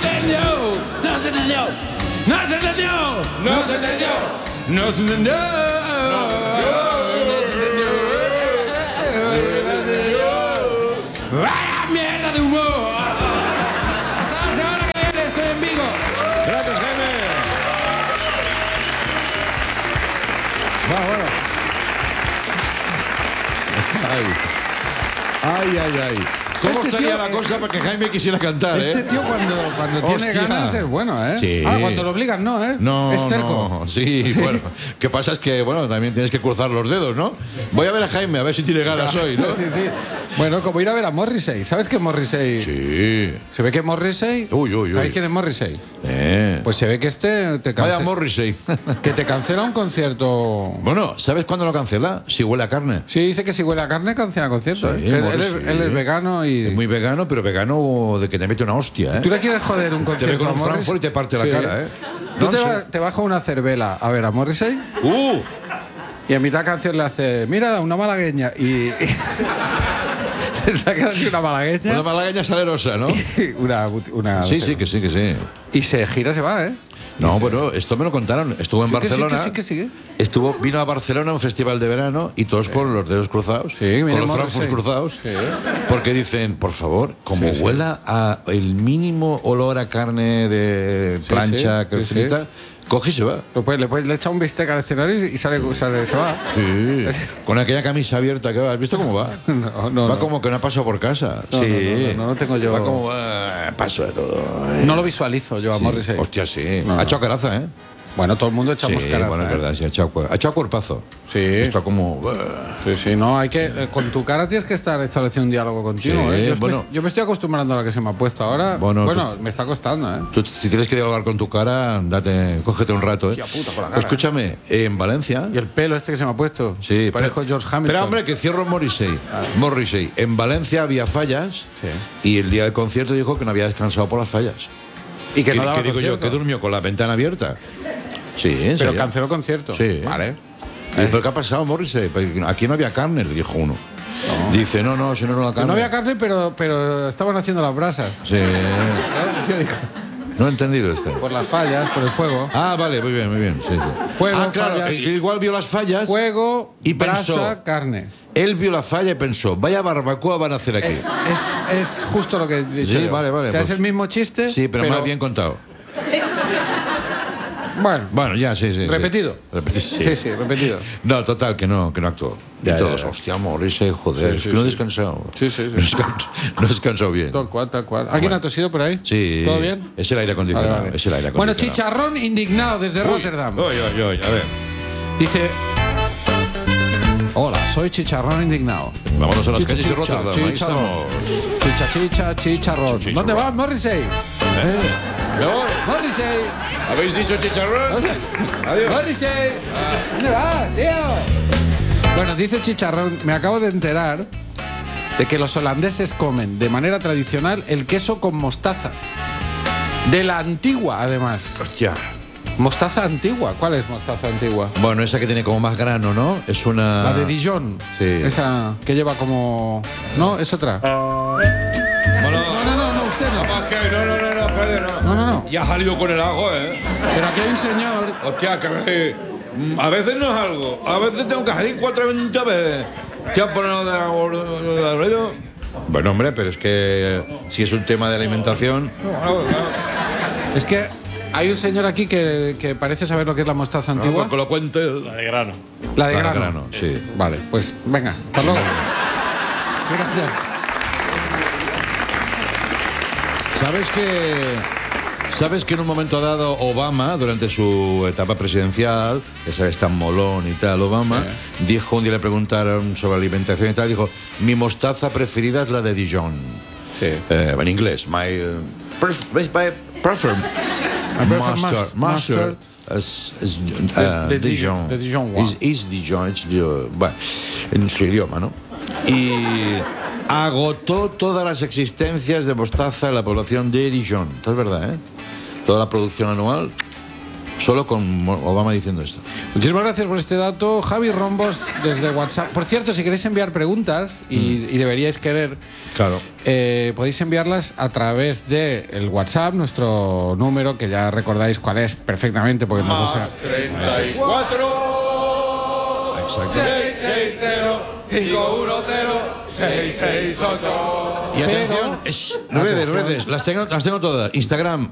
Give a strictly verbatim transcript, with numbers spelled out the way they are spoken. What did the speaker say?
entendió, no se entendió, no se entendió, no se entendió, no se entendió. ¡Vaya mierda de humor! ¡Hasta la semana que viene! ¡Estoy en Vigo! Gracias, Jaime. Va, bueno. Ay, ay, ay. ay. ¿Cómo Este estaría tío, la eh, cosa para que Jaime quisiera cantar, Este eh? tío cuando, cuando tiene Hostia. ganas es bueno, ¿eh? Sí. Ah, cuando lo obligan no, ¿eh? No, es terco. no, sí, bueno. ¿Qué pasa? Es que, bueno, también tienes que cruzar los dedos, ¿no? Voy a ver a Jaime, a ver si tiene ganas hoy, ¿no? Sí, sí. Bueno, como ir a ver a Morrissey. ¿Sabes qué es Morrissey? Sí. Se ve que Morrissey... Uy, uy, uy. ¿Sabes quién es Morrissey? Eh. Pues se ve que este te Vaya cancela... Morrissey. Que te cancela un concierto... Bueno, ¿sabes cuándo lo cancela? Si huele a carne. Sí, dice que si huele a carne cancela conciertos. Sí, ¿eh? Él, él Morrissey. es, él es vegano y... Es muy vegano, pero vegano de que te mete una hostia, ¿eh? ¿Tú le quieres joder un Te concierto ve con a un Morrissey? Frankfurt y te parte la Sí. cara, ¿eh? Tú No, te, sí. va- te vas con una cervela a ver a Morrissey ¡Uh! y a mitad canción le hace, mira, una malagueña. Y... y saca así una malagueña. Una malagueña salerosa, ¿no? una, una, Sí, sí, que sí, que sí. Y se gira, se va, ¿eh? No, bueno, esto me lo contaron. Estuvo en Sí, que sí, Barcelona. que sí, que sí, que sí. Estuvo, vino a Barcelona a un festival de verano y todos con los dedos cruzados, Sí, mira, con los Morrissey. francos cruzados, Sí. porque dicen, por favor, como Sí, sí. huela a el mínimo olor a carne de plancha sí, que sí, frita, coge y se va. Lo puedes- le, puedes- le echa un bistec al escenario y sale, sale se va. Sí, con aquella camisa abierta que va. ¿Has visto cómo va? No, no, va no. como que no ha pasado por casa. No, sí. no, no, no, no tengo yo- Va como, ah, paso de todo. eh. No lo visualizo yo a Sí. Morrissey. Hostia, sí. No, ha no. echado caraza, ¿eh? Bueno, todo el mundo echamos Sí, caraza, bueno, es ¿eh? verdad, sí, ha echado, cu- ha echado cuerpazo. Sí. Está como... Sí, sí, no, hay que... eh, con tu cara tienes que estar estableciendo un diálogo continuo, Sí, ¿eh? Yo, bueno. me, yo me estoy acostumbrando a la que se me ha puesto ahora. Bueno, Bueno, tú- me está costando, ¿eh? Tú, si tienes que dialogar con tu cara, date, cógete un rato, ¿eh? Hostia puta, con la cara. Escúchame, en Valencia... Y el pelo este que se me ha puesto. Sí, Parezco pero- George Hamilton. Pero hombre, que cierro Morrissey. Morrissey. En Valencia había fallas Sí. y el día del concierto dijo que no había descansado por las fallas. Y que ¿Qué, no daba qué digo yo? concierto. ¿Que durmió con la ventana abierta? Sí, en Pero serio. canceló concierto. Sí. Vale. Y, ¿pero qué ha pasado, Morrissey? Porque aquí no había carne, le dijo uno. Dice, no, no, si no, no la Que carne. no había carne, pero, pero estaban haciendo las brasas. Sí. ¿Eh? El tío dijo, No he entendido este. por las fallas, por el fuego. Ah, vale, muy bien, muy bien. Sí, sí. Fuego, ah, claro, fallas. igual vio las fallas. Fuego, Y brasa, pensó- carne. Él vio la falla y pensó, vaya barbacoa van a hacer aquí. Eh, Es, es justo lo que he dicho Sí, yo. vale, vale, O sea, pues- es el mismo chiste. Sí, pero, más bien contado. Bueno, Bueno, ya, sí, sí. sí. repetido. Repeti- sí. Sí, sí, repetido. No, total, que no, que no actuó. Ya, y todos, ya, ya. hostia, Morrissey, joder, Sí, es sí, que no he sí. descansado. Sí, sí, sí. No he descansado, no he descansado bien. Tal cual, tal cual. ¿Alguien Bueno. ha tosido por ahí? Sí. ¿Todo bien? Es el aire acondicionado. Vale, vale. Es el aire Bueno, acondicionado. chicharrón indignado desde Uy, Rotterdam. Uy, uy, uy, a ver. Dice... Hola, soy chicharrón indignado. Vámonos a las calles de Chicha, Rotterdam. Ahí chicharrón. estamos. Chicha, chicha, chicharrón. Chicharrón. ¿Dónde vas, Morrissey? ¿Eh? ¿No? Morrissey. ¿Habéis dicho chicharrón? Adiós. Morrissey. ¿Dónde vas, tío? Bueno, dice chicharrón, me acabo de enterar de que los holandeses comen de manera tradicional el queso con mostaza. De la antigua, además. Hostia. Mostaza antigua. ¿Cuál es mostaza antigua? Bueno, esa que tiene como más grano, ¿no? Es una... La de Dijon. Sí. Esa que lleva como... No, es otra. No, Bueno, no, no, no, usted no. capaz que- no, no, no, no, espérate, no. No, no, no. Ya ha salido con el ajo, ¿eh? Pero aquí hay un señor... Hostia, que me- mm, a veces no es algo. A veces tengo que salir cuatro veinte veces. ¿Te has ponido de de ruido? Bueno, hombre, pero es que si es un tema de alimentación... Es que hay un señor aquí que, que parece saber lo que es la mostaza antigua. No, que lo cuente. La de grano. La de La de grano. grano, sí. Vale, pues venga, hasta luego. Gracias. ¿Sabes que, ¿Sabes que en un momento dado Obama, durante su etapa presidencial, que sabes tan molón y tal, Obama, Sí. dijo, un día le preguntaron sobre alimentación y tal, dijo, mi mostaza preferida es la de Dijon. Sí. Eh, en inglés, my, uh, pref- my prefer I prefer mustard, mus- mustard mustard. is, is, De- uh, de Dijon. Dijon, de Dijon one. Is, is Dijon, it's Dijon. Bueno, en su idioma, ¿no? Y agotó todas las existencias de mostaza en la población de Dijon. Esto es verdad, ¿eh? Toda la producción anual Solo con Obama diciendo esto. Muchísimas gracias por este dato, Javi Rombos, desde WhatsApp. Por cierto, si queréis enviar preguntas, y, mm. y deberíais querer, claro, eh, podéis enviarlas a través de el WhatsApp, nuestro número, que ya recordáis cuál es perfectamente, porque no Más treinta y cuatro seis seis cero cinco uno cero seis seis ocho. Y atención, es, redes, redes, las tengo, las tengo todas. Instagram,